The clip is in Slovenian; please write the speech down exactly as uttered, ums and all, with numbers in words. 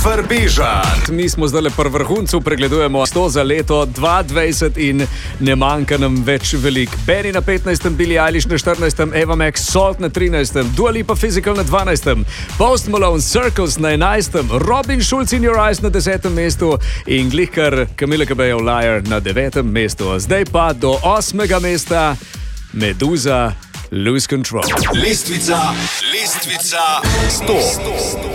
Vrbižan. Mi smo zdaj pri vrhuncu, pregledujemo sto za leto dva tisoč dvajset in ne manjka nam več velik. Benny na petnajstem, Billie Eilish na štirinajstem, Eva Max, Salt na trinajstem, Dua Lipa Physical na dvanajstem, Post Malone Circles na enajstem, Robin Schulz In Your Eyes na desetem mestu in glihkar Camila Cabello Liar na devetem mestu. Zdaj pa do osmega mesta Meduza Lose Control. Lestvica, lestvica sto.